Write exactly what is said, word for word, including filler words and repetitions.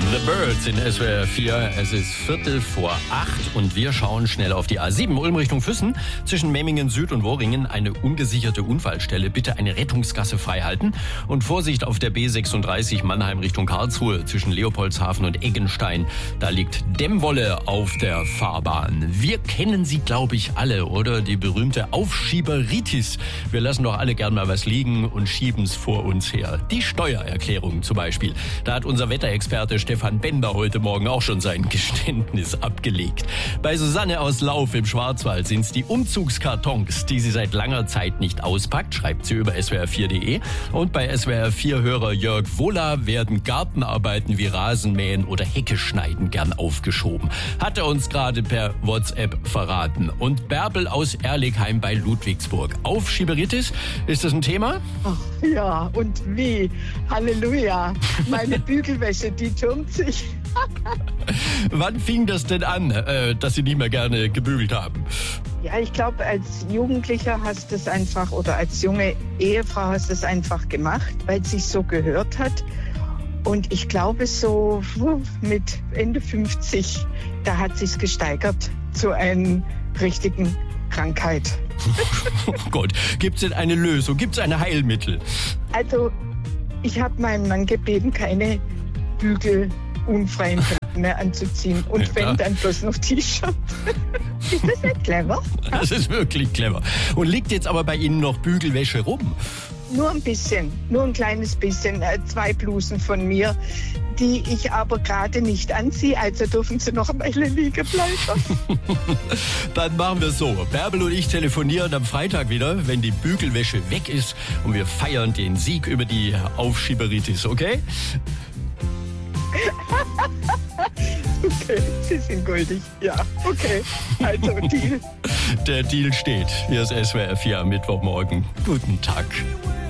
The Birds in S W R vier. Es ist Viertel vor acht und wir schauen schnell auf die A sieben Ulm Richtung Füssen. Zwischen Memmingen Süd und Worringen eine ungesicherte Unfallstelle. Bitte eine Rettungsgasse freihalten. Und Vorsicht auf der B sechsunddreißig Mannheim Richtung Karlsruhe zwischen Leopoldshafen und Eggenstein. Da liegt Dämmwolle auf der Fahrbahn. Wir kennen sie, glaube ich, alle, oder? Die berühmte Aufschieberitis. Wir lassen doch alle gern mal was liegen und schieben's vor uns her. Die Steuererklärung zum Beispiel. Da hat unser Wetterexperte Stefan Bender heute Morgen auch schon sein Geständnis abgelegt. Bei Susanne aus Lauf im Schwarzwald sind es die Umzugskartons, die sie seit langer Zeit nicht auspackt, schreibt sie über S W R vier punkt de. Und bei S W R vier-Hörer Jörg Wohler werden Gartenarbeiten wie Rasenmähen oder Hecke schneiden gern aufgeschoben. Hat er uns gerade per WhatsApp verraten. Und Bärbel aus Erligheim bei Ludwigsburg. Aufschieberitis, ist das ein Thema? Ach, ja, und wie? Halleluja. Meine Bügelwäsche, die türmt sich. Wann fing das denn an, äh, dass Sie nicht mehr gerne gebügelt haben? Ja, ich glaube, als Jugendlicher hast du es einfach, oder als junge Ehefrau hast du es einfach gemacht, weil es sich so gehört hat. Und ich glaube, so mit Ende fünfzig, da hat sich's gesteigert zu einer richtigen Krankheit. Oh Gott, gibt's denn eine Lösung? Gibt's ein Heilmittel? Also, ich habe meinem Mann gebeten, keine bügelunfreien Hemden mehr anzuziehen. Und Ja. wenn, dann bloß noch T-Shirt. Ist das nicht clever? Das ist wirklich clever. Und liegt jetzt aber bei Ihnen noch Bügelwäsche rum? Nur ein bisschen, nur ein kleines bisschen. Äh, zwei Blusen von mir, die ich aber gerade nicht anziehe. Also dürfen sie noch eine Weile liegen bleiben. Dann machen wir es so. Bärbel und ich telefonieren am Freitag wieder, wenn die Bügelwäsche weg ist. Und wir feiern den Sieg über die Aufschieberitis, okay? Okay, sie sind goldig. Ja, okay. Also Deal. Der Deal steht. Hier ist S W R vier am Mittwochmorgen. Guten Tag.